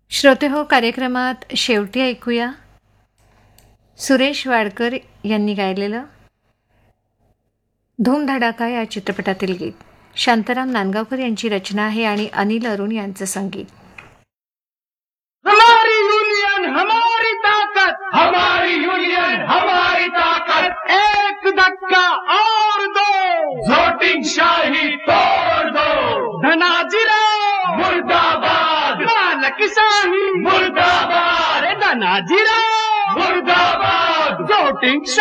श्रोते हो, कार्यक्रमात शेवटी ऐकूया सुरेश वाडकर यांनी गायलेलं धूमधडाका या चित्रपटातील गीत. शांताराम नांदगावकर यांची रचना आहे आणि अनिल अरुण यांचं संगीत. हमारी यूनियन हमारी ताकत, हमारी यूनियन हमारी ताकत. एक धक्का और दो, वोटिंग शाही तोड़ दो. धनाजीराव मुर्दाबाद, मालकशाही मुर्दाबाद. धनाजीराव मुर्दाबाद, वोटिंग